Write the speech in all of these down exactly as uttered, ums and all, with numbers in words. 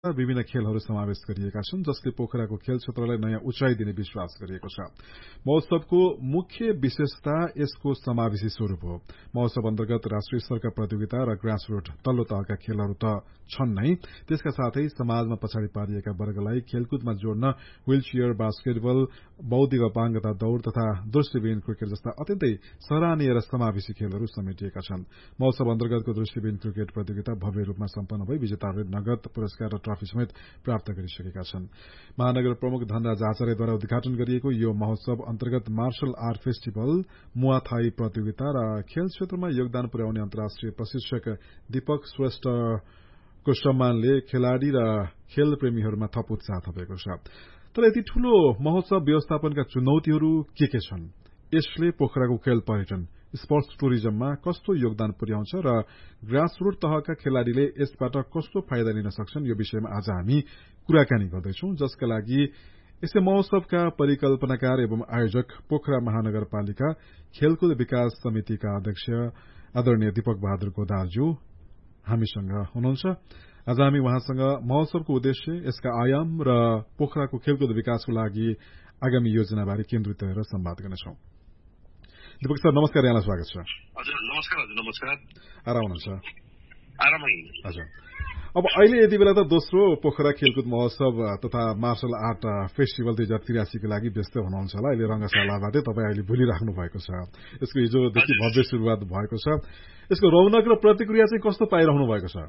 विभिन्न खेलहरू समावेश गरिएका छन् जसले पोखराको खेल क्षेत्रलाई नयाँ उचाइ दिने विश्वास गरिएको छ। महोत्सवको मुख्य विशेषता यसको समावेशी स्वरूप हो। महोत्सव अन्तर्गत राष्ट्रिय स्तरका प्रतियोगिता र ग्रासरूट तल्लो तहका खेलहरू त छन् नै, त्यसका साथै समाजमा पछाडि पारिएका वर्गलाई खेलकुदमा जोड्न व्हीलचेयर, बास्केटबल, बौद्धिक अपाङ्गता दौड़ तथा दृष्टिविहीन क्रिकेट जस्ता अत्यन्तै सराहनीय र समावेशी खेलहरू समेटिएका छन्। महोत्सव अन्तर्गतको दृष्टिविहीन क्रिकेट प्रतियोगिता भव्य रूपमा सम्पन्न भई विजेताहरूले नगद पुरस्कार र ट्रफी समेत प्राप्त गरिसकेका छन्। महानगर प्रमुख धनराज आचार्यद्वारा उद्घाटन गरिएको यो महोत्सव अन्तर्गत मार्शल आर्ट फेस्टिभल, मुआ थाई प्रतियोगिता र खेल क्षेत्रमा योगदान पुर्याउने अन्तर्राष्ट्रिय प्रशिक्षक दीपक श्रेष्ठको सम्मानले खेलाड़ी र खेल प्रेमीहरूमा थप उत्साह थपेको छ। तर यति ठूलो महोत्सव व्यवस्थापनका चुनौतीहरू के के छन्? यसले पोखराको खेल पर्यटन, स्पोर्ट्स टुरिज्ममा कस्तो योगदान पुर्याउँछ र ग्रासरूट तहका खेलाड़ीले यसबाट कस्तो फाइदा लिन सक्छन्, यो विषयमा आज हामी कुराकानी गर्दैछौं, जसका लागि यसै महोत्सवका परिकल्पनाकार एवं आयोजक पोखरा महानगरपालिका खेलकुद विकास समितिका अध्यक्ष आदरणीय दीपक बहादुर गोदारज्यू हामीसँग हुनुहुन्छ। आज हामी उहाँसँग महोत्सवको उद्देश्य, यसका आयाम र पोखराको खेलकुद विकासको लागि आगामी योजनाबारे केन्द्रित रहेर संवाद गर्नेछौं। दीपक सर, नमस्कार, यहाँलाई स्वागत छ। हजुर नमस्कार। हजुर नमस्कार। आराम हुनुहुन्छ? आरामै। हजुर, अब अहिले यति बेला त दोस्रो पोखरा खेलकुद महोत्सव तथा मार्शल आर्ट फेस्टिभल दुई हजार तिरासीको लागि व्यस्त हुनुहुन्छ होला। अहिले रंगशालाबाटै तपाईँ अहिले भुलिराख्नु भएको छ। यसको हिजोदेखि भव्य शुरूआत भएको छ। यसको रौनक र प्रतिक्रिया चाहिँ कस्तो पाइरहनु भएको छ?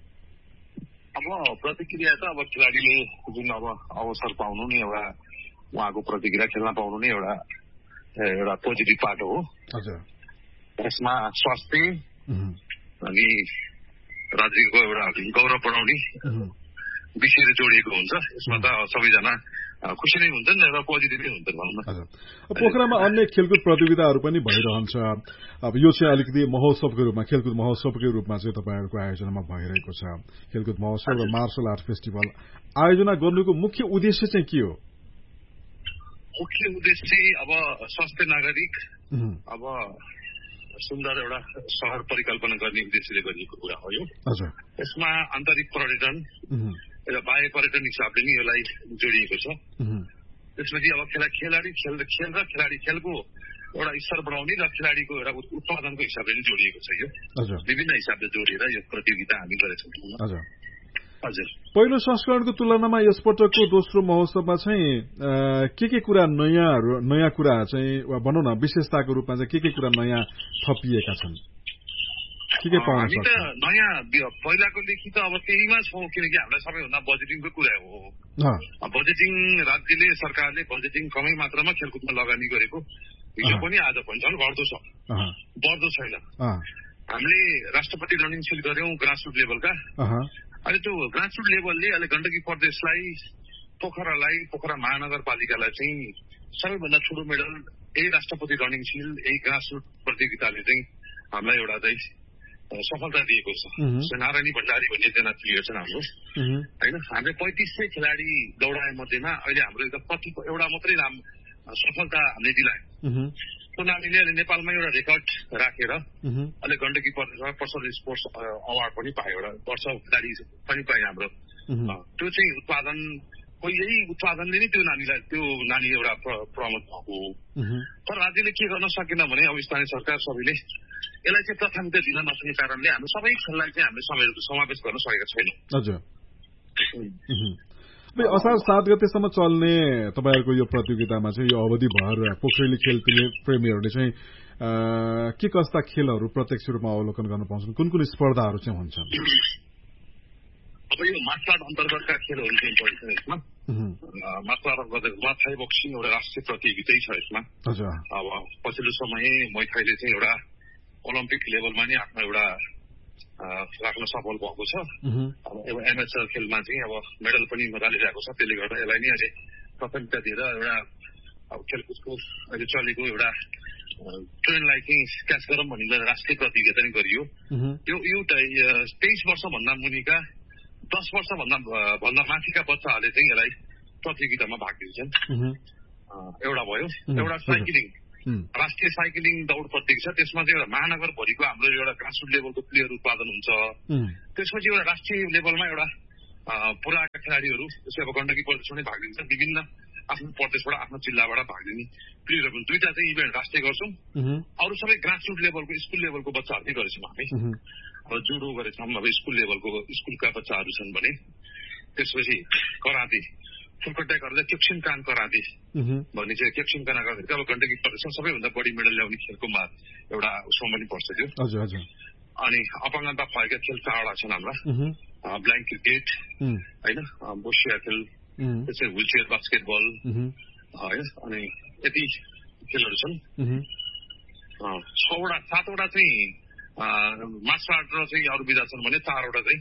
अब प्रतिक्रिया त अब खेलाडीले जुन अब अवसर पाउनु नि एउटा उहाँको प्रतिक्रिया खेल्न पाउनु नै एउटा एउटा पोजिटिभ पार्ट हो। हजुर, यसमा स्वास्थ्य अनि राज्यको एउटा गौरव बढाउने विषयले जोडिएको हुन्छ। यसमा त सबैजना खुसी नै हुन्छन् र पोजिटिभै हुन्छन् भनौँ न। पोखरामा अन्य खेलकुद प्रतियोगिताहरू पनि भइरहन्छ। अब यो चाहिँ अलिकति महोत्सवको रूपमा, खेलकुद महोत्सवकै रूपमा चाहिँ तपाईँहरूको आयोजनामा भइरहेको छ। खेलकुद महोत्सव र मार्शल आर्ट फेस्टिभल आयोजना गर्नुको मुख्य उद्देश्य चाहिँ के हो? मुख्य उद्देश्य चाहिँ अब स्वस्थ नागरिक, अब सुन्दर एउटा शहर परिकल्पना गर्ने उद्देश्यले गरिएको कुरा हो यो। यसमा आन्तरिक पर्यटन र बाह्य पर्यटन हिसाबले नै यसलाई जोडिएको छ। त्यसपछि अब खेला खेलाडी खेल खेल र खेलाडी खेलको एउटा स्तर बढाउने र खेलाडीको एउटा उत्पादनको हिसाबले नै जोडिएको छ। यो विभिन्न हिसाबले जोडिएर यो प्रतियोगिता हामी गरेछौँ। हजुर, पहिलो संस्करणको तुलनामा यसपटकको दोस्रो महोत्सवमा चाहिँ के के कुरा नयाँ नयाँ कुरा चाहिँ भनौँ न विशेषताको रूपमा चाहिँ के के कुरा नयाँ थपिएका छन्? के के पाउन सक्छ? हामी त नयाँ पहिलाको देखि त अब त्यहीमा छौँ, किनकि हामीलाई सबैभन्दा बजेटिङको कुरा हो। बजेटिङ राज्यले सरकारले बजेटिङ कमै मात्रामा खेलकुदमा लगानी गरेको हिजो पनि आज पनि झन् घट्दो छ, बढ्दो छैन। हामीले राष्ट्रपति रनिङ सिल गर्यौं ग्रासरुट लेभलका। अहिले त्यो ग्रासरुट लेभलले अहिले गण्डकी प्रदेशलाई, पोखरालाई, पोखरा महानगरपालिकालाई चाहिँ सबैभन्दा ठुलो मेडल यही राष्ट्रपति रनिङ सिल, यही ग्रासरुट प्रतियोगिताले चाहिँ हामीलाई एउटा चाहिँ सफलता दिएको छ। नारायणी भण्डारी भन्ने एकजना प्लेयर छन् हाम्रो, होइन। हामीले पैंतिस सय खेलाडी दौडाए मध्येमा अहिले हाम्रो एउटा प्रति एउटा मात्रै नाम सफलता हामीले दिलायौँ। त्यो नानीले अहिले नेपालमा एउटा रेकर्ड राखेर अहिले गण्डकी प्रदेशमा पर्सनल स्पोर्ट्स अवार्ड पनि पायो, एउटा वर्ष खेलाडी पनि पायो हाम्रो। त्यो चाहिँ उत्पादन हो, यही उत्पादनले नै त्यो नानीलाई त्यो नानी एउटा प्रमोट भएको हो। तर राज्यले के गर्न सकेन भने अब स्थानीय सरकार सबैले यसलाई चाहिँ प्राथमिकता दिन नसक्ने कारणले हामी सबै खेललाई चाहिँ हामीले समावेश गर्न सकेका छैनौँ। हजुर, असार सात गतेसम्म चल्ने तपाईँहरूको यो प्रतियोगितामा चाहिँ यो अवधिभर पोखरेली खेल प्रेमीहरूले चाहिँ के कस्ता खेलहरू प्रत्यक्ष रूपमा अवलोकन गर्न पाउँछन्? कुन कुन स्पर्धाहरू चाहिँ हुन्छन्? अब यो मार्शल आर्ट अन्तर्गतका खेलहरू चाहिँ पर्छन् यसमा। मार्शल आर्ट अन्तर्गत थाई बक्सिङ एउटा राष्ट्रिय प्रतियोगितै छ यसमा। अब पछिल्लो समय मैथाईले चाहिँ एउटा ओलम्पिक लेभलमा नै आफ्नो एउटा राख्न सफल भएको छ। अब एमएचएल खेलमा चाहिँ अब मेडल पनि मजाले ल्याएको छ। त्यसले गर्दा यसलाई नै अहिले प्राथमिकता दिएर एउटा अब खेलकुदको अहिले चलेको एउटा ट्रेन्डलाई चाहिँ क्याच गरौँ भनेर राष्ट्रिय प्रतियोगिता नै गरियो। यो यो तेइस वर्षभन्दा मुनिका दस वर्षभन्दा भन्दा माथिका बच्चाहरूले चाहिँ यसलाई प्रतियोगितामा भाग लिन्छन्। एउटा भयो। एउटा साइक्लिङ, राष्ट्रिय साइक्लिङ दौड प्रतियोगिता, त्यसमा चाहिँ एउटा महानगरभरिको हाम्रो एउटा ग्रासरुट लेभलको प्लेयर उत्पादन हुन्छ। त्यसपछि एउटा राष्ट्रिय लेभलमा एउटा पुराका खेलाडीहरू जस्तै अब गण्डकी प्रदेशमा भाग लिन्छ, विभिन्न आफ्नो प्रदेशबाट आफ्नो जिल्लाबाट भाग लिने प्लेयरहरू पनि दुईटा चाहिँ इभेन्ट राष्ट्रिय गर्छौँ। अरू सबै ग्रासरुट लेभलको स्कुल लेभलको बच्चाहरूले गरेछौँ हामी। अब जुडो गरेछौँ, अब स्कुल लेभलको स्कुलका बच्चाहरू छन् भने, त्यसपछि कराते फुलकट्याकहरूले क्योक्सिनकान कराते भन्ने चाहिँ क्योक्सिनकान गर्दाखेरि अब गण्डकी प्रदेशमा सबैभन्दा बढी मेडल ल्याउने खेलको मा एउटा उसमा पनि पर्छ त्यो। हजुर हजुर। अनि अपङ्गता भएका खेल चारवटा छन् हाम्रा, ब्ल्याङ्क क्रिकेट होइन, बोसिया खेल, त्यसै व्हिलचेयर बास्केटबल होइन, अनि यति खेलहरू छन्। छवटा सातवटा चाहिँ मार्सल आर्ट र चाहिँ अरू विधा छन् भने चारवटा चाहिँ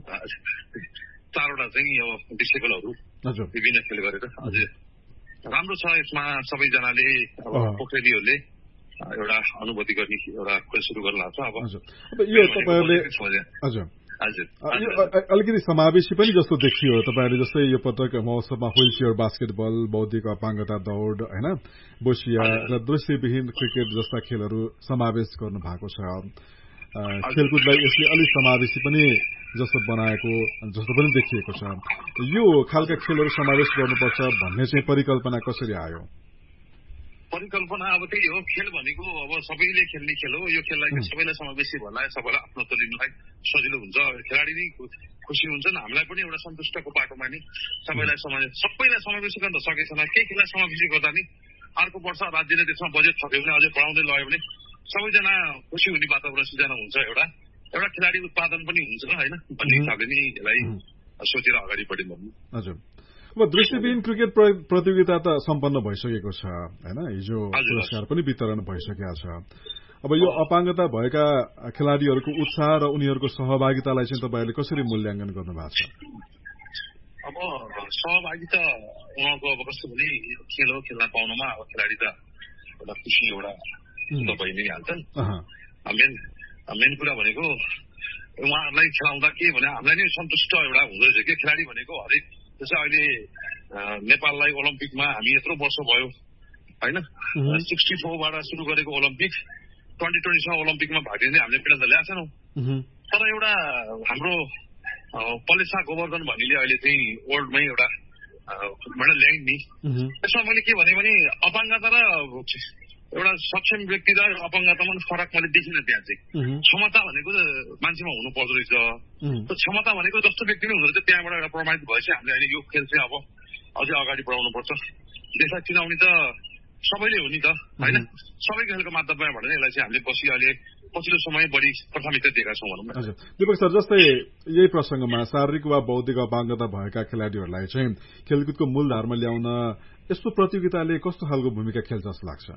चारवटा चाहिँ यो डिसेबलहरू विभिन्न खेल गरेर अझै राम्रो छ। यसमा सबैजनाले अब पोखरेलीहरूले एउटा अनुभूति गर्ने एउटा खेल सुरु गर्न लाग्छ। अब यो तपाईँहरूले हजुर अलिकति समावेशी पनि जस्तो देखियो तपाईँहरूले, जस्तै यो पटक महोत्सवमा व्हिलचेयर बास्केटबल, बौद्धिक अपाङ्गता दौड होइन, बोसिया र दृश्यविहीन क्रिकेट जस्ता खेलहरू समावेश गर्नु भएको छ। खेलकुदलाई यसले अलिक समावेशी पनि जस्तो बनाएको जस्तो पनि देखिएको छ। यो खालका खेलहरू समावेश गर्नुपर्छ भन्ने चाहिँ परिकल्पना कसरी आयो? परिकल्पना अब त्यही हो, खेल भनेको अब सबैले खेल्ने खेल हो। यो खेललाई सबैलाई समावेशी भन्दा सबैलाई आफ्नो लिनुलाई सजिलो हुन्छ, खेलाडी नै खुसी हुन्छन्, हामीलाई पनि एउटा सन्तुष्टको बाटोमा नि सबैलाई समावेश सबैलाई समावेशी गर्न त सकेछन्। केही खेललाई समावेशी गर्दा नि अर्को वर्ष राज्यले त्यसमा बजेट थप्यो भने, अझै बढाउँदै लग्यो भने सबैजना खुसी हुने वातावरण सृजना हुन्छ, एउटा एउटा खेलाडी उत्पादन पनि हुन्छ होइन भन्ने हिसाबले नि यसलाई सोचेर अगाडि बढ्यौँ। हजुर। अब दृष्टिविहीन क्रिकेट प्रतियोगिता त सम्पन्न भइसकेको छ होइन, हिजो पुरस्कार पनि वितरण भइसकेको छ। अब यो अपाङ्गता भएका खेलाडीहरूको उत्साह र उनीहरूको सहभागितालाई चाहिँ तपाईँहरूले कसरी मूल्याङ्कन गर्नु भएको छ? अब सहभागिता उहाँको अब कस्तो भने खेल हो, खेल्न पाउनुमा अब खेलाडी त एउटा खुसी एउटा भइ नै हाल्छन्। मेन मेन कुरा भनेको उहाँहरूलाई खेलाउँदा के भने हामीलाई नै सन्तुष्ट एउटा हुँदो रहेछ कि खेलाडी भनेको हरेक, जस्तै अहिले नेपाललाई ओलम्पिकमा हामी यत्रो वर्ष भयो होइन, सिक्सटी फोरबाट सुरु गरेको ओलम्पिक ट्वेन्टी ट्वेन्टीसम्म ओलम्पिकमा भाग लिँदै हामीले मेडल त ल्याएको छैनौँ। तर एउटा हाम्रो पलेसा गोवर्धन भन्नेले अहिले चाहिँ वर्ल्डमै एउटा मेडल ल्याइन् नि। त्यसमा मैले के भने भने अपाङ्गता र एउटा सक्षम व्यक्ति र अपाङ्गतामा फरक मैले देखिनँ। त्यहाँ चाहिँ क्षमता भनेको मान्छेमा हुनु पर्दो रहेछ। त्यो क्षमता भनेको जस्तो व्यक्ति नै हुँदो रहेछ, त्यहाँबाट एउटा प्रमाणित भएपछि हामीले अहिले यो खेल चाहिँ अब अझै अगाडि बढाउनु पर्छ। देशलाई चिनाउने त सबैले हो नि त होइन, सबै खेलको माध्यमबाट भने यसलाई चाहिँ हामीले पछि अहिले पछिल्लो समय बढी प्राथमिकता दिएका छौँ भनौँ न। हजुर दीपक सर, जस्तै यही प्रसङ्गमा शारीरिक वा बौद्धिक अपाङ्गता भएका खेलाडीहरूलाई चाहिँ खेलकुदको मूलधारमा ल्याउन यस्तो प्रतियोगिताले कस्तो खालको भूमिका खेल्छ जस्तो लाग्छ?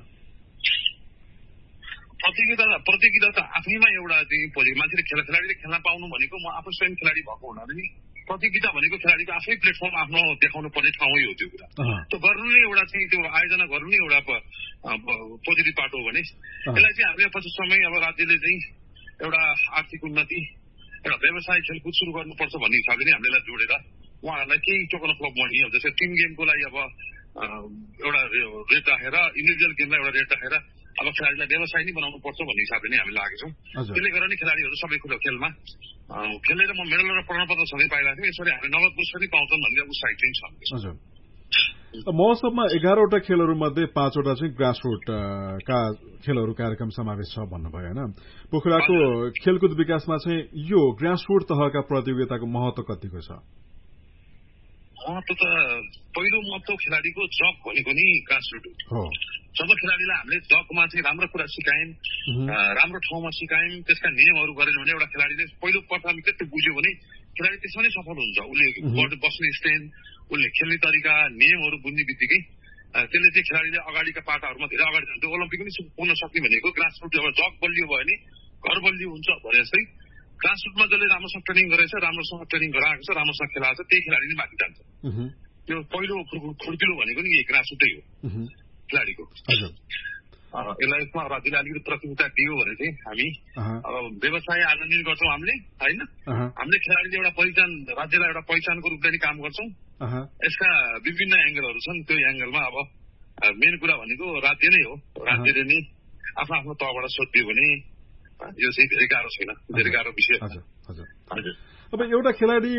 प्रतियोगिता प्रतियोगिता त आफैमा एउटा चाहिँ मान्छेले खेल खेलाडीले खेल्न पाउनु भनेको म आफै स्वयं खेलाडी भएको हुनाले नि प्रतियोगिता भनेको खेलाडीको आफै प्लेटफर्म आफ्नो देखाउनु पर्ने ठाउँै हो। त्यो कुरा त्यो गर्नु नै एउटा चाहिँ त्यो आयोजना गर्नु नै एउटा पोजिटिभ पाटो हो भने यसलाई चाहिँ हामीले पछि समय अब राज्यले चाहिँ एउटा आर्थिक उन्नति एउटा व्यवसाय खेलकुद सुरु गर्नुपर्छ भन्ने हिसाबले नै हामीले जोडेर उहाँहरूलाई केही टोकन क्लब मनी अब जस्तै टिम गेमको लागि अब एउटा रेट राखेर इन्डिभिजुअल गेमलाई एउटा रेट राखेर अब खेलाडीलाई व्यवसाय नै बनाउनु पर्छ भन्ने हिसाबले नै हामी लागेको छौँ। त्यसले गर्दा नै खेलाडीहरू सबै कुरो खेलमा खेलेर म मेडल र प्रमाणपत्र सँगै पाइरहेको थिएँ। यसरी हामी नगद पुरस्कार पनि पाउँछन् भन्ने उत्साहित चाहिँ छ। महोत्सवमा एघारवटा खेलहरू मध्ये पाँचवटा चाहिँ ग्रासरुट का खेलहरू कार्यक्रम समावेश छ भन्नुभयो होइन। पोखराको खेलकुद विकासमा चाहिँ यो ग्रासरुट तहका प्रतियोगिताको महत्व कतिको छ? महत्व त पहिलो महत्व खेलाडीको जग भनेको नि ग्रासरुट हो। जब खेलाडीलाई हामीले जगमा चाहिँ राम्रो कुरा सिकायौँ, राम्रो ठाउँमा सिकायौँ, त्यसका नियमहरू गरेन भने एउटा खेलाडीले पहिलो प्राथमिकता त्यो बुझ्यो भने खेलाडी त्यसमा नै सफल हुन्छ। उसले बस्ने स्ट्यान्ड, उसले खेल्ने तरिका, नियमहरू बुझ्ने बित्तिकै त्यसले चाहिँ खेलाडीले अगाडिका पाटाहरूमा धेरै अगाडि जान्छ। ओलम्पिक पनि पुग्न सक्ने भनेको ग्रासरुट अब जग बलियो भयो भने घर बलियो हुन्छ भने जस्तै ग्रासरुटमा जसले राम्रोसँग ट्रेनिङ गरेछ, राम्रोसँग ट्रेनिङ गराएको छ, राम्रोसँग खेलाएको छ, त्यही खेलाडी नै माथि जान्छ। त्यो पहिलो खुड्किलो भनेको नि यही ग्रासरुटै हो खेलाडीको। यसलाई यसमा राज्यले अलिकति प्राथमिकता दियो भने चाहिँ हामी अब व्यवसाय आयोजन गर्छौँ हामीले होइन। हामीले खेलाडीले एउटा पहिचान, राज्यलाई एउटा पहिचानको रूपले नै काम गर्छौँ। यसका विभिन्न एङ्गलहरू छन्। त्यो एङ्गलमा अब मेन कुरा भनेको राज्य नै हो। राज्यले नै आफ्नो आफ्नो तहबाट सोधिदियो भने यो चाहिँ धेरै गाह्रो छैन, धेरै गाह्रो विषय। अब एउटा खेलाडी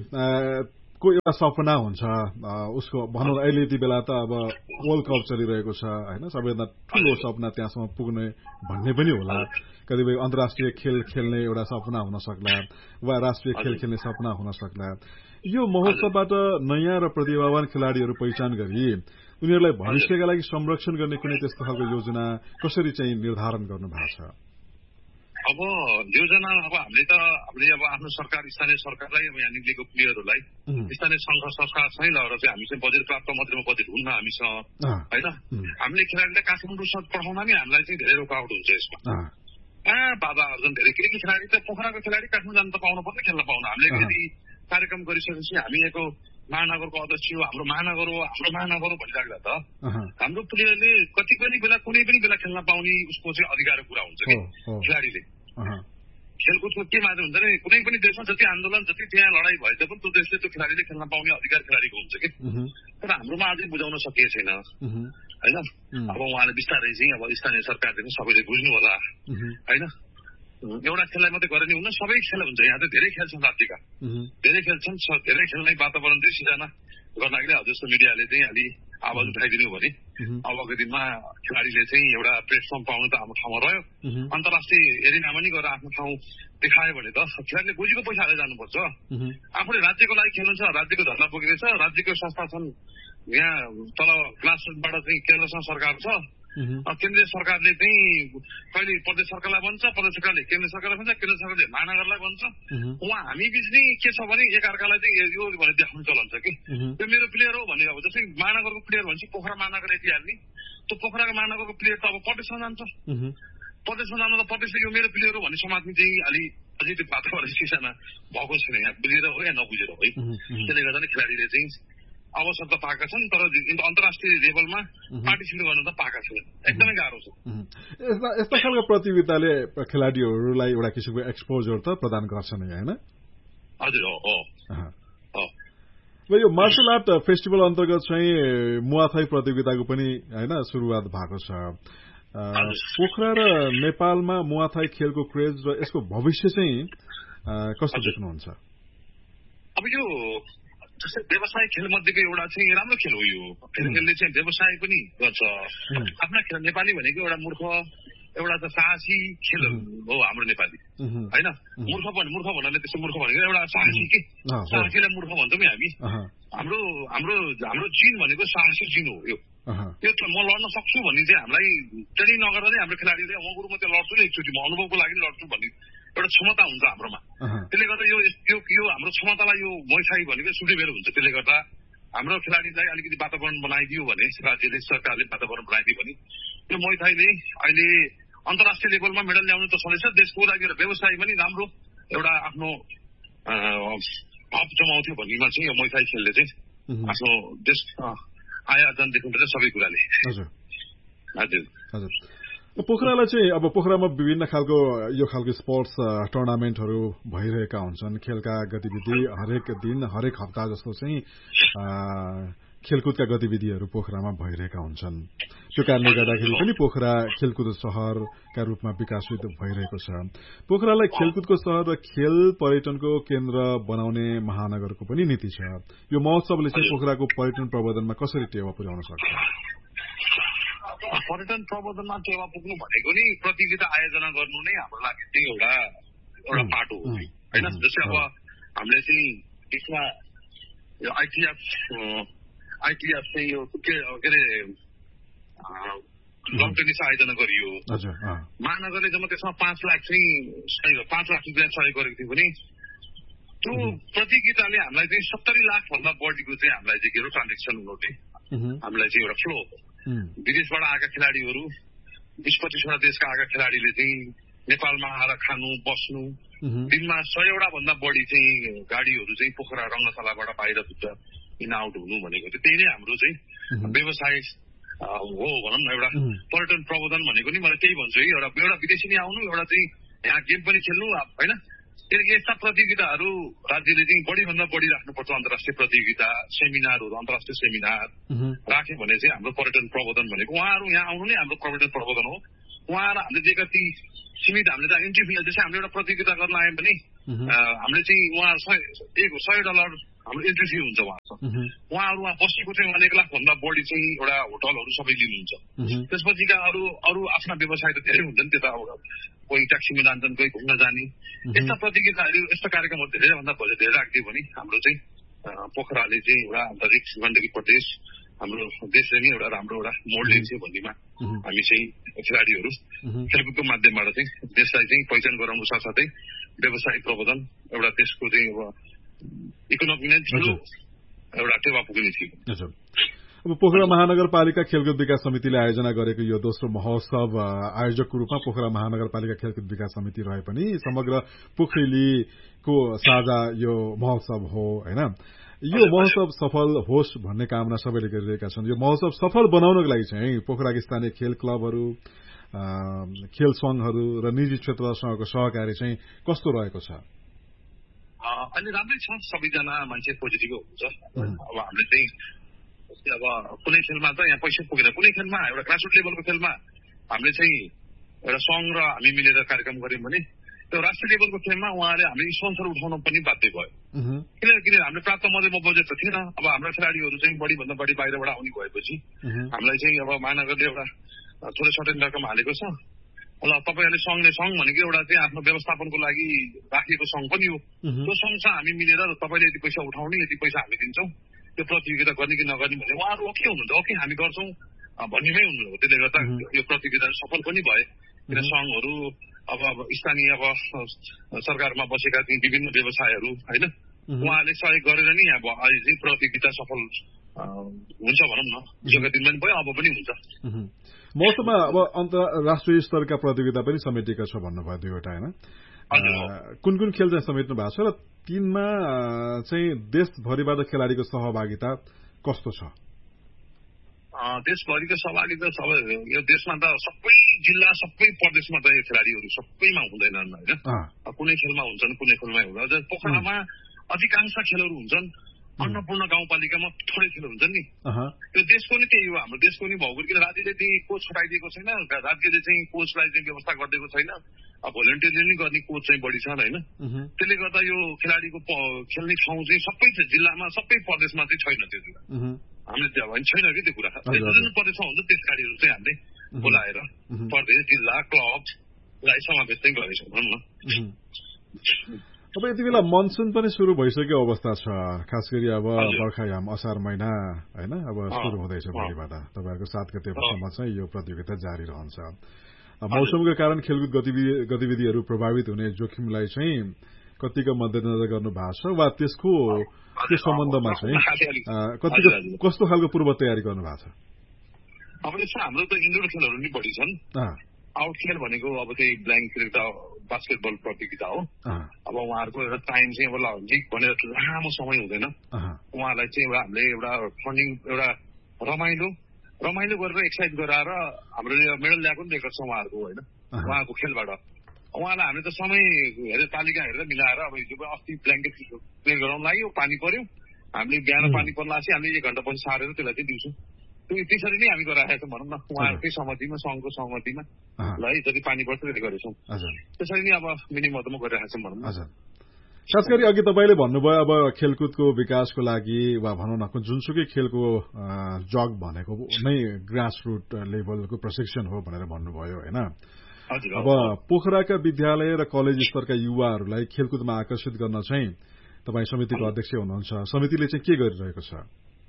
को एउटा सपना हुन्छ उसको भनौँ अहिले यति बेला त अब वर्ल्ड कप चलिरहेको छ होइन सबैभन्दा ठूलो सपना त्यहाँसम्म पुग्ने भन्ने पनि होला कतिपय अन्तर्राष्ट्रिय खेल खेल्ने एउटा सपना हुन सक्ला वा राष्ट्रिय खेल खेल्ने सपना हुन सक्ला यो महोत्सवबाट नयाँ र प्रतिभावान खेलाड़ीहरू पहिचान गरी उनीहरूलाई भविष्यका लागि संरक्षण गर्ने कुनै त्यस्तो खालको योजना कसरी चाहिँ निर्धारण गर्नु भएको छ अब योजना अब हामीले त हामीले अब आफ्नो सरकार स्थानीय सरकारलाई अब यहाँ निक्लेको प्लेयरहरूलाई स्थानीय संघ संस्थासँगै लगेर चाहिँ हामी चाहिँ बजेट प्राप्त मात्रै बजेट हुन्न हामीसँग होइन हामीले खेलाडीलाई काठमाडौँसम्म पठाउन नि हामीलाई चाहिँ धेरै रोकावट हुन्छ यसमा कहाँ बाधा अर्जन धेरै किनकि खेलाडी त पोखराको खेलाडी काठमाडौँ जानु त पाउनु पर्ने खेल्न पाउनु हामीले यदि कार्यक्रम गरिसकेपछि हामीको महानगरको अध्यक्ष हो हाम्रो महानगर हो हाम्रो महानगर हो भनिराख्दा त हाम्रो प्लेयरले कति पनि बेला कुनै पनि बेला खेल्न पाउने उसको चाहिँ अधिकार पुरा हुन्छ कि खेलाडीले खेलकुदको के मात्र हुन्छ नि कुनै पनि देशमा जति आन्दोलन जति त्यहाँ लडाई भए तापनि त्यो देशले त्यो खेलाडीले खेल्न पाउने अधिकार खेलाडीको हुन्छ कि तर हाम्रोमा अझै बुझाउन सकिएको छैन होइन अब उहाँले बिस्तारै चाहिँ अब स्थानीय सरकारले सबैले बुझ्नु होला होइन एउटा खेललाई मात्रै गरेर नि हुन सबै खेल हुन्छ यहाँ त धेरै खेल छन् राज्यका धेरै खेल छन् धेरै खेल्ने वातावरण चाहिँ सिर्जना गर्नाले जस्तो मिडियाले चाहिँ अलि आवाज उठाइदिनु भने अबको दिनमा खेलाडीले चाहिँ एउटा प्लेटफर्म पाउनु त आफ्नो ठाउँमा रह्यो अन्तर्राष्ट्रिय एरिनामा नि गएर आफ्नो ठाउँ देखायो भने त खेलाडीले बुझेको पैसा हालेर जानुपर्छ आफूले राज्यको लागि खेल्नु छ राज्यको धर्ना पुगिरहेछ राज्यको संस्था छन् यहाँ तल ग्रासरुटबाट चाहिँ केन्द्र सरकार छ केन्द्रीय सरकारले चाहिँ कहिले प्रदेश सरकारलाई भन्छ प्रदेश सरकारले केन्द्र सरकारलाई भन्छ केन्द्र सरकारले महानगरलाई भन्छ उहाँ हामी बीच नै के छ भने एकअर्कालाई चाहिँ यो भनेर देखाउनु चलन छ कि त्यो मेरो प्लेयर हो भने अब जस्तै महानगरको प्लेयर भनेपछि पोखरा महानगर यति हाल्ने त्यो पोखराको महानगरको प्लेयर त अब प्रदेशमा जान्छ प्रदेशमा जानु त प्रदेशले यो मेरो प्लेयर हो भन्ने समाजमा चाहिँ अलि अझै त्यो वातावरण सिर्जना भएको छैन यहाँ बुझेर हो या नबुझेर हो है त्यसले गर्दा नै खेलाडीले चाहिँ अवसर त पाएका छन् तर अन्तर्राष्ट्रिय लेभलमा पार्टिसिपेट गर्न त पाएका छैनन् एकदमै गाह्रो छ यस्ता खालको प्रतियोगिताले खेलाडीहरूलाई एउटा किसिमको एक्सपोजर त प्रदान गर्छ नै होइन हजुर हो यो मार्शल आर्ट फेस्टिभल अन्तर्गत चाहिँ मुआथाई प्रतियोगिताको पनि होइन सुरुवात भएको छ पोखरा र नेपालमा मुआथाई खेलको क्रेज र यसको भविष्य चाहिँ कस्तो देख्नुहुन्छ अब यो जस्तै व्यवसाय खेल मध्येको एउटा चाहिँ राम्रो खेल हो यो खेलले चाहिँ व्यवसाय पनि गर्छ आफ्ना खेल नेपाली भनेको एउटा मूर्ख एउटा त साहसी खेल हो हाम्रो नेपाली होइन मूर्ख पनि मूर्ख भन्नाले त्यस्तो मूर्ख भनेको एउटा साहसी के साहसीलाई मूर्ख भन्छौँ हामी हाम्रो हाम्रो हाम्रो चिन भनेको साहसी चिन हो यो यो त म लड्न सक्छु भन्ने चाहिँ हामीलाई ट्रेनिङ नगर्दा नै हाम्रो खेलाडीले म गुरुमा त्यो लड्छु नि एकचोटि म अनुभवको लागि लड्छु भन्ने एउटा क्षमता हुन्छ हाम्रोमा त्यसले गर्दा यो यो हाम्रो क्षमतालाई यो मैथाई भनेको सुटिबेर हुन्छ त्यसले गर्दा हाम्रो खेलाडीलाई अलिकति वातावरण बनाइदियो भने राज्यले सरकारले वातावरण बनाइदियो भने यो मैथाईले अहिले अन्तर्राष्ट्रिय लेभलमा मेडल ल्याउनु त छँदैछ देशको लागि व्यवसाय पनि राम्रो एउटा आफ्नो हक जमाउँथ्यो भन्नेमा चाहिँ यो मैथाई खेलले चाहिँ आफ्नो देश आय आर्जनदेखि लिएर सबै कुराले हजुर हजुर हजुर पोखरालाई चाहिँ अब पोखरामा विभिन्न खालको यो खालको स्पोर्ट्स टुर्नामेन्टहरू भइरहेका हुन्छन् खेलका गतिविधि हरेक दिन हरेक हप्ता जस्तो चाहिँ खेलकुदका गतिविधिहरू पोखरामा भइरहेका हुन्छन् त्यो कारणले गर्दाखेरि पनि पोखरा खेलकुद शहरका रूपमा विकसित भइरहेको छ पोखरालाई खेलकुदको शहर र खेल पर्यटनको केन्द्र बनाउने महानगरको पनि नीति छ यो महोत्सवले चाहिँ पोखराको पर्यटन प्रवर्धनमा कसरी टेवा पुर्याउन सक्छ पर्यटन प्रवर्धनमा टेवा पुग्नु भनेको नि प्रतियोगिता आयोजना गर्नु नै हाम्रो लागि चाहिँ एउटा एउटा बाटो हो होइन जस्तै अब हामीले चाहिँ यसमा यो आइटिएफ आइटिएफ चाहिँ यो के अरे लन टेनिस आयोजना गरियो महानगरले जम्मा त्यसमा पाँच लाख चाहिँ पाँच लाख रुपियाँ सहयोग गरेको थियो भने त्यो प्रतियोगिताले हामीलाई चाहिँ सत्तरी लाख भन्दा बढीको चाहिँ हामीलाई चाहिँ के हो ट्रान्जेक्सन हुनुहुने हामीलाई चाहिँ एउटा फ्लो विदेशबाट आएका खेलाडीहरू बिस पच्चिसवटा देशका आएका खेलाडीले चाहिँ नेपालमा आएर खानु बस्नु दिनमा सयवटा भन्दा बढी चाहिँ गाडीहरू चाहिँ पोखरा रङ्गशालाबाट बाहिर पुग्छ इन आउट हुनु भनेको चाहिँ त्यही नै हाम्रो चाहिँ व्यवसाय हो भनौँ न एउटा पर्यटन प्रवर्धन भनेको नि मलाई त्यही भन्छु है एउटा एउटा विदेशी नै आउनु एउटा चाहिँ यहाँ गेम पनि खेल्नु होइन त्यसले यस्ता प्रतियोगिताहरू राज्यले चाहिँ बढीभन्दा बढी राख्नुपर्छ अन्तर्राष्ट्रिय प्रतियोगिता सेमिनारहरू अन्तर्राष्ट्रिय सेमिनार राख्यो भने चाहिँ हाम्रो पर्यटन प्रवर्धन भनेको उहाँहरू यहाँ आउनु नै हाम्रो पर्यटन प्रवर्धन हो उहाँलाई हामीले दिएका ती सीमित हामीले त इन्ट्री फी जस्तै हामीले एउटा प्रतियोगिता गर्न आयौँ भने हामीले चाहिँ उहाँ सय एक सय डलर हाम्रो इन्ट्री फी हुन्छ उहाँको उहाँहरू उहाँ बसेको चाहिँ उहाँले एक लाखभन्दा बढी चाहिँ एउटा होटलहरू सबै लिनुहुन्छ त्यसपछिका अरू अरू आफ्ना व्यवसाय त धेरै हुन्छ नि त्यो त कोही ट्याक्सीमा जान्छन् कोही घुम्न जाने यस्ता प्रतियोगिताहरू यस्ता कार्यक्रमहरू धेरैभन्दा धेरै राखिदियो भने हाम्रो चाहिँ पोखराले चाहिँ एउटा आन्तरिक गण्डकी प्रदेश हाम्रो देशले नै एउटा राम्रो एउटा मोड लिन्छ भन्नेमा हामी चाहिँ खेलाडीहरू खेलकुदको माध्यमबाट चाहिँ देशलाई चाहिँ पहिचान गराउनु साथसाथै व्यवसायिक प्रबन्धन एउटा देशको चाहिँ अब इकोनोमी नै ठुलो एउटा टेवा पुग्ने थियो। अब पोखरा महानगरपालिका खेलकुद विकास समितिले आयोजना गरेको यो दोस्रो महोत्सव आयोजकको रूपमा पोखरा महानगरपालिका खेलकुद विकास समिति रहे पनि समग्र पोखरेलीको साझा यो महोत्सव हो हैन। यो महोत्सव सफल होस् भन्ने कामना सबैले गरिरहेका छन्। यो महोत्सव सफल बनाउनको लागि चाहिँ पोखराका स्थानीय खेल क्लबहरू खेल संघहरू र निजी क्षेत्रसँगको सहकारी चाहिँ कस्तो रहेको छ? अहिले राम्रै छ, सबैजना मान्छे पोजिटिभ हुन्छ। अब हामीले चाहिँ अब कुनै खेलमा त यहाँ पैसा पुगेन, कुनै खेलमा एउटा ग्रासरुट लेभलको खेलमा हामीले चाहिँ एउटा सङ्घ र हामी मिलेर कार्यक्रम गर्यौँ भने त्यो राष्ट्रिय लेभलको खेलमा उहाँले हामीले स्पोन्सर उठाउन पनि बाध्य भयो। किनकि हामीले प्राप्त मध्यम बजेट त थिएन। अब हाम्रो खेलाडीहरू चाहिँ बढीभन्दा बढी बाहिरबाट आउने भएपछि हामीलाई चाहिँ अब महानगरले एउटा थोरै सर्टेन रकम हालेको छ। ल तपाईँहरूले सङ्घले सङ्घ भनेको एउटा चाहिँ आफ्नो व्यवस्थापनको लागि राखिएको सङ्घ पनि हो। त्यो सङ्घसँग हामी मिलेर तपाईँले यति पैसा उठाउने यति पैसा हामी दिन्छौँ, त्यो प्रतियोगिता गर्ने कि नगर्ने भने उहाँहरू ओके हुनुहुन्छ, ओके हामी गर्छौँ भन्नेमै हुनुहुन्छ। त्यसले गर्दा यो प्रतियोगिता सफल पनि भए। किन सङ्घहरू अब अब स्थानीय अब सरकारमा बसेका ती विभिन्न व्यवसायहरू होइन उहाँले सहयोग गरेर नि अब अहिले चाहिँ प्रतियोगिता सफल हुन्छ भनौँ न। हिजोका दिनमा पनि भयो, अब पनि हुन्छ। मौसममा अब अन्तर्राष्ट्रिय स्तरका प्रतियोगिता पनि समेटिएका छ भन्नुभयो दुईवटा होइन। कुन कुन खेल चाहिँ समेट्नु भएको छ र तिनमा चाहिँ देशभरिबाट खेलाडीको सहभागिता कस्तो छ? देशभरिको सहभागिता सबै यो देशमा त सबै जिल्ला सबै प्रदेशमा त यो खेलाडीहरू सबैमा हुँदैनन् होइन। कुनै खेलमा हुन्छन् कुनै खेलमा हुँदैन। पोखरामा अधिकांश खेलहरू हुन्छन्, अन्नपूर्ण गाउँपालिकामा थोरै खेल हुन्छन् नि। त्यो देशको नै त्यही हो, हाम्रो देशको नि भौगोलिक किन राज्यले त्यही कोच छुटाइदिएको छैन, राज्यले चाहिँ कोचलाई चाहिँ व्यवस्था गरिदिएको छैन। अब भोलिन्टियरले नै गर्ने कोच चाहिँ बढी छन् होइन। त्यसले गर्दा यो खेलाडीको खेल्ने ठाउँ चाहिँ सबै जिल्लामा सबै प्रदेशमा चाहिँ छैन त्यो कुरा। हामीले त्यो अब छैन कि त्यो कुरा जुन प्रदेशमा हुन्छ त्यस खेलाडीहरू चाहिँ हामीले बोलाएर प्रदेश जिल्ला क्लबलाई समावेश चाहिँ गरेछौँ भनौँ न। अब यति बेला मनसुन पनि सुरु भइसकेको अवस्था छ, खास गरी अब बर्खायाम असार महिना होइन अब सुरु हुँदैछ भोलिबाट। तपाईँहरूको सात गतेसम्म चाहिँ यो प्रतियोगिता जारी रहन्छ। मौसमको कारण खेलकुद गतिविधिहरू प्रभावित हुने जोखिमलाई चाहिँ कतिको मध्यनजर गर्नु भएको छ वा त्यसको त्यो सम्बन्धमा चाहिँ कतिको कस्तो खालको पूर्व तयारी गर्नु भएको छ? अब यसमा हाम्रो त इन्डोर खेलहरू नि बढी छन्। आउट खेल भनेको अब त्यही ब्ल्याङ्क क्रिकेट बास्केटबल प्रतियोगिता हो। अब उहाँहरूको एउटा टाइम चाहिँ अब लिग भनेर लामो समय हुँदैन। उहाँलाई चाहिँ एउटा हामीले एउटा फन्डिङ एउटा रमाइलो रमाइलो गरेर एक्सर्साइज गराएर हाम्रो मेडल ल्याएको पनि रेकर्ड छ उहाँहरूको होइन उहाँको खेलबाट। उहाँलाई हामीले त समय हेरेर तालिका हेरेर मिलाएर अब हिजो अस्ति ब्ल्याङ्केट प्ले गराउन लाग्यो, पानी पर्यो, हामीले बिहान पानी पर्न लाग्छ, हामीले एक घन्टा पछि सारेर त्यसलाई चाहिँ दिउँछौँ। त्यो त्यसरी नै हामी गराएका छौँ भनौँ न, उहाँहरूकै सहमतिमा सङ्घको सहमतिमा ल है जति पानी पर्छ त्यसले गरेछौँ। त्यसरी नै अब मिनी मदमा गरिरहेका छौँ भनौँ न। खास गरी अघि तपाईँले भन्नुभयो अब खेलकुदको विकासको लागि वा भनौँ न जुनसुकै खेलको जग भनेको नै ग्रासरुट लेभलको प्रशिक्षण हो भनेर भन्नुभयो होइन। अब पोखराका विद्यालय र कलेज स्तरका युवाहरूलाई खेलकुदमा आकर्षित गर्न चाहिँ तपाईँ समितिको अध्यक्ष हुनुहुन्छ, समितिले चाहिँ के गरिरहेको छ?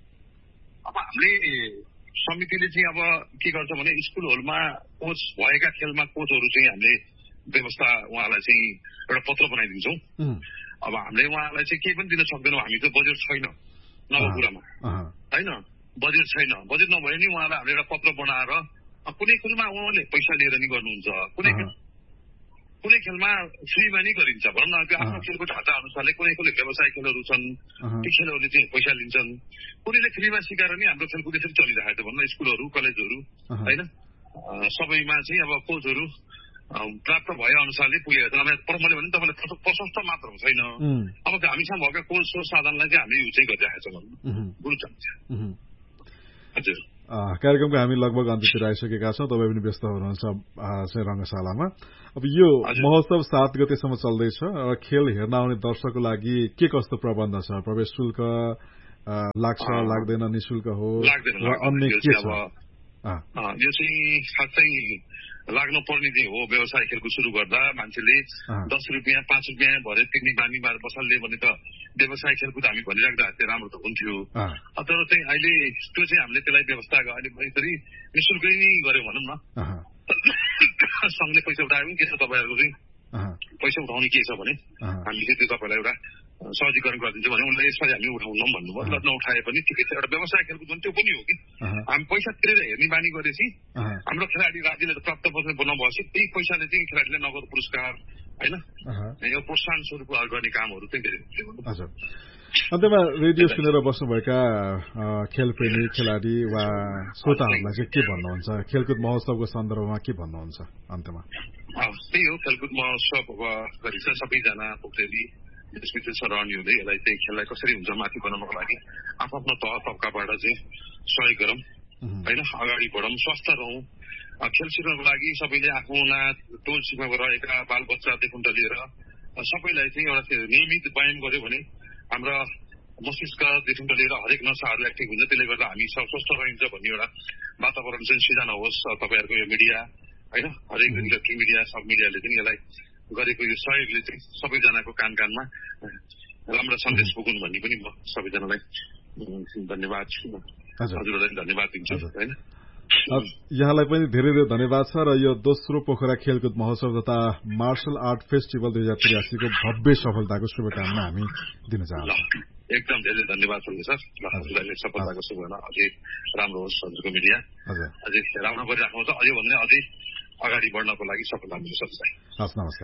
अब हामीले समितिले चाहिँ अब के गर्छ भने स्कुलहरूमा कोच भएका खेलमा कोचहरू चाहिँ हामीले व्यवस्था उहाँलाई चाहिँ एउटा पत्र बनाइदिन्छौँ। अब हामीले उहाँलाई चाहिँ केही पनि दिन सक्दैनौँ, हामी त बजेट छैन नभएको कुरामा होइन, बजेट छैन। बजेट नभए नि उहाँलाई हामीले एउटा पत्र बनाएर कुनै खेलमा उहाँले पैसा लिएर नि गर्नुहुन्छ, कुनै खेल कुनै खेलमा फ्रीमा नै गरिन्छ भनौँ न। त्यो आफ्नो खेलको ढाँचा अनुसारले कुनै कुनै व्यवसाय खेलहरू छन्, ती खेलहरूले चाहिँ पैसा लिन्छन्, कुनैले फ्रीमा सिकाएर नि हाम्रो खेलकुद यसरी चलिरहेको छ भनौँ न। स्कुलहरू कलेजहरू होइन सबैमा चाहिँ अब कोचहरू प्राप्त भए अनुसारले पुगेको छ। मैले भने तपाईँले प्रशस्त मात्र छैन, अब हामीसँग भएका कोच साधनलाई चाहिँ हामीले युज चाहिँ गरिरहेको छौँ गुरु। हजुर कार्यक्रमको हामी लगभग अन्त्यतिर आइसकेका छौँ। तपाईँ पनि व्यस्त हुनुहुन्छ चाहिँ रङ्गशालामा। अब यो महोत्सव सात गतेसम्म चल्दैछ र खेल हेर्न आउने दर्शकको लागि के कस्तो प्रबन्ध छ? प्रवेश शुल्क लाग्छ लाग्दैन, निशुल्क हो र अन्य के छ? यो चाहिँ साँच्चै लाग्नु पर्ने चाहिँ हो। व्यवसाय खेलकुद सुरु गर्दा मान्छेले दस रुपियाँ पाँच रुपियाँ भरे तिर्ने बानी बसाल्ने भने त व्यवसाय खेलकुद हामी भनिराख्दा त्यो राम्रो त हुन्थ्यो। तर चाहिँ अहिले त्यो चाहिँ हामीले त्यसलाई व्यवस्था अहिले यसरी निशुल्कै नै गर्यौँ भनौँ न। सङ्घले पैसा उठायो भने के छ तपाईँहरूको चाहिँ पैसा उठाउने के छ भने हामीले चाहिँ तपाईँलाई एउटा सहजीकरण गरिदिन्छ भने उनले यसपालि हामी उठाउनौँ भन्नुभयो। ल नउठाए पनि ठिकै छ। एउटा व्यवसाय खेलकुद भने त्यो पनि हो कि हामी पैसा तिरेर हेर्ने बानी गरेपछि हाम्रो खेलाडी राज्यले त प्राप्त नभएपछि त्यही पैसाले चाहिँ खेलाडीलाई नगद पुरस्कार होइन यो प्रोत्साहन स्वरूप गर्ने कामहरू चाहिँ। अन्त्यमा रेडियो सुनेर बस्नुभएका खेलप्रेमी खेलाडी वा श्रोताहरूलाई चाहिँ के भन्नुहुन्छ? खेलकुद महोत्सवको सन्दर्भमा के भन्नुहुन्छ अन्त्यमा? त्यही हो, खेलकुद महोत्सव गरिन्छ। सबैजना पोखरेली देशविदेश सहरणीहरूले यसलाई चाहिँ खेललाई कसरी हुन्छ माथि बनाउनको लागि आफ्नो तह तब्काबाट चाहिँ सहयोग गरौँ होइन, अगाडि बढौँ, स्वस्थ रहौँ। खेल सिक्नको लागि सबैले आफ्ना टोल छिमेकमा रहेका बाल बच्चादेखि लिएर सबैलाई चाहिँ एउटा नियमित व्यायाम गर्यो भने हाम्रा मस्तिष्कदेखि लिएर हरेक नसाहरू एक्टिभ हुन्छ। त्यसले गर्दा हामी सब स्वस्थ रहन्छ भन्ने एउटा वातावरण चाहिँ सिर्जना होस्। तपाईँहरूको यो मिडिया होइन, हरेक इलेक्ट्रोनिक मिडिया सब मिडियाले पनि यसलाई गरेको यो सहयोगले चाहिँ सबैजनाको कान कानमा राम्रो सन्देश पुगुन् भन्ने पनि म सबैजनालाई धन्यवाद हजुरहरूलाई धन्यवाद दिन्छु होइन। यहाँलाई पनि धेरै धेरै धन्यवाद छ। र यो दोस्रो पोखरा खेलकुद महोत्सव तथा मार्शल आर्ट फेस्टिभल दुई हजार त्रियासीको भव्य सफलताको शुभकामना हामी दिन चाहन्छौँ। एकदम धेरै धन्यवाद सर। हजुरलाई सफलताको शुभकामना अझै राम्रो होस्। हजुरको मिडिया अझै राम्रो गरिराख्नु छ। अझै भन्ने अझै अगाडि बढ्नको लागि सफलता मिलोस् सबैलाई। हस् नमस्कार।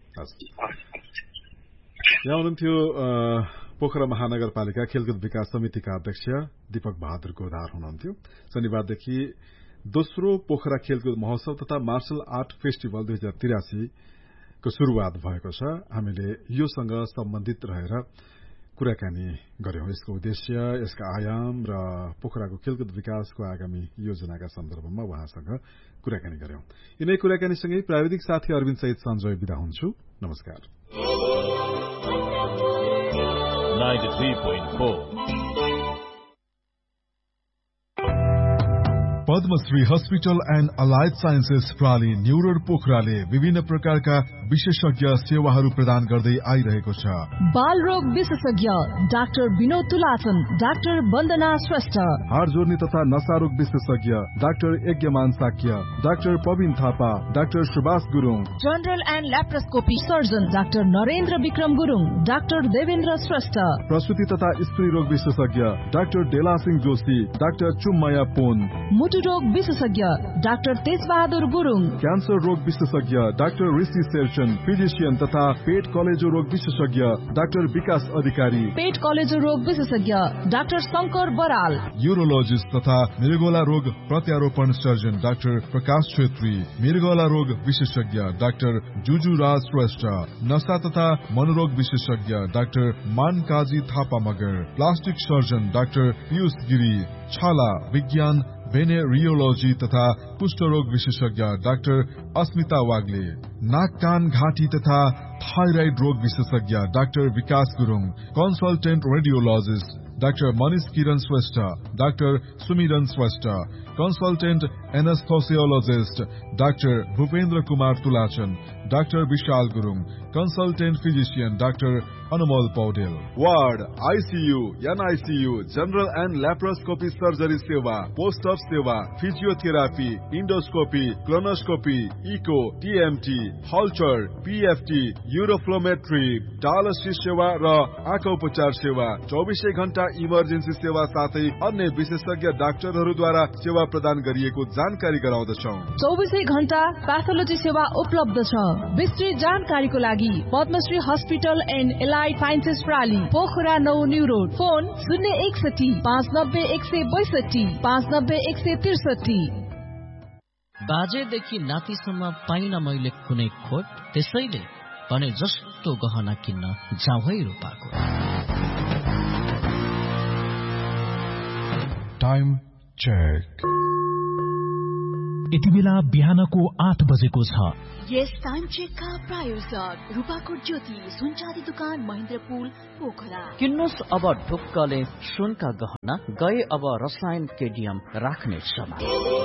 यहाँ हुनुहुन्थ्यो पोखरा महानगरपालिका खेलकुद विकास समितिका अध्यक्ष दीपक बहादुर गोदार हुनुहुन्थ्यो। शनिबारदेखि दोस्रो पोखरा खेलकुद महोत्सव तथा मार्शल आर्ट फेस्टिभल दुई हजार त्रियासीको शुरूआत भएको छ। हामीले योसँग सम्बन्धित रहेर कुराकानी गर्यौं। यसको उद्देश्य, यसका आयाम र पोखराको खेलकुद विकासको आगामी योजनाका सन्दर्भमा उहाँसँग कुराकानी गर्यौं। यिनै कुराकानीसँगै प्राविधिक साथी अरविन्द सहित सञ्जय विदा हुन्छु। नमस्कार। ninety-three point four Padmashri hospital and allied sciences प्राली new road पोखराले विभिन्न प्रकारका विशेषज्ञ सेवाहरू प्रदान गर्दै आइरहेको छ। बाल रोग विशेषज्ञ डाक्टर विनोद तुलाचन, डाक्टर वन्दना श्रेष्ठ, हाड जोड्ने तथा नशा रोग विशेषज्ञ doctor यज्ञमान Shakya, doctor पविन Thapa, doctor Subhash Gurung, general and laparoscopy surgeon doctor Narendra Vikram Gurung, doctor Devendra Shrestha, प्रसुति तथा स्त्री रोग विशेषज्ञ डाक्टर डेला सिंह जोशी, डाक्टर चुम्माया पोन, मुटु रोग विशेषज्ञ डाक्टर तेजबहादुर गुरुङ, क्यान्सर रोग विशेषज्ञ डाक्टर ऋषि शेरचन, फिजिशियन तथा पेट कलेजो रोग विशेषज्ञ डाक्टर विकास अधिकारी, पेट कलेजो रोग विशेषज्ञ डाक्टर शंकर बराल, यूरोलोजिस्ट तथा मृगौला रोग प्रत्यारोपण सर्जन डाक्टर प्रकाश छेत्री, मृगौला रोग विशेषज्ञ डाक्टर जुजु राज श्रेष्ठ, नशा तथा मनोरोग विशेषज्ञ doctor मानकाजी Thapa Magar, plastic surgeon doctor Piyush Giri, छाला विज्ञान भेनेरियोलोजी तथा कुष्ठ रोग विशेषज्ञ डाक्टर अस्मिता वाग्ले, नाक कान घाँटी तथा थाइराइड रोग विशेषज्ञ डाक्टर विकास Gurung, consultant radiologist doctor Manish किरण श्रेष्ठ, डाक्टर सुमिरन Shrestha, consultant एनेस्थोसियोलोजिस्ट doctor Bhupendra Kumar तुलाचन, doctor Vishal Gurung, consultant physician doctor Anumol Paudel, ward ICU, NICU, general and laparoscopy surgery सेवा, पोस्ट अफ सेवा, physiotherapy, endoscopy, colonoscopy, eco, TMT, हल्चर, PFT, uroflowmetry, dialysis सेवा र आँखा उपचार सेवा, चौबिसै घण्टा इमर्जेन्सी सेवा साथै अन्य विशेषज्ञ डाक्टरहरूद्वारा सेवा प्रदान गरिएको जानकारी गराउँदछौ। चौबिसै घण्टा प्याथोलोजी सेवा उपलब्ध छ। विस्तृत जानकारीको लागि Padmashri hospital and allied sciences प्राली, Pokhara नौ न्यू रोड, फोन शून्य एकसठी पाँच नब्बे एक सय बैसठी पाँच नब्बे एक सय त्रिसठी। बाजेदेखि नातिसम्म पाइन मैले कुनै खोट, त्यसैले भने जस्तो गहना किन्न जाउँ रूपाको। Time check. यति बेला बिहानको आठ बजेको छ। यस टाइम चेकका प्रायोजक रूपाकोट ज्योति सुनचाँदी दुकान महेन्द्रपुल पोखरा। किन्नुहोस् अब ढुक्कले सुनका गहना, गए अब रसायन केडियम राख्ने समय।